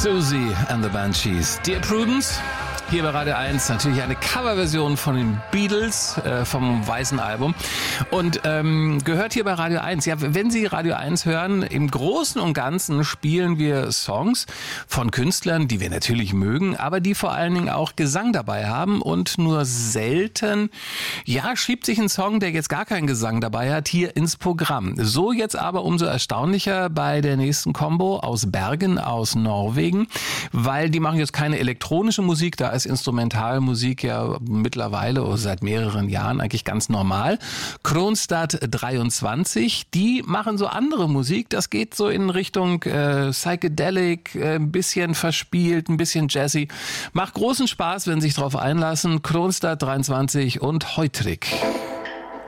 Susie and the Banshees. Dear Prudence, hier bei Radio 1 natürlich eine Coverversion von den Beatles vom weißen Album und gehört hier bei Radio 1. Ja, wenn Sie Radio 1 hören, im Großen und Ganzen spielen wir Songs von Künstlern, die wir natürlich mögen, aber die vor allen Dingen auch Gesang dabei haben und nur selten, ja, schiebt sich ein Song, der jetzt gar keinen Gesang dabei hat, hier ins Programm. So jetzt aber umso erstaunlicher bei der nächsten Combo aus Bergen, aus Norwegen, weil die machen jetzt keine elektronische Musik, da ist Instrumentalmusik ja mittlerweile oder seit mehreren Jahren eigentlich ganz normal. Kronstadt 23, die machen so andere Musik, das geht so in Richtung Psychedelic, ein bisschen verspielt, ein bisschen jazzy. Macht großen Spaß, wenn Sie sich drauf einlassen. Kronstadt 23 und Heutrig.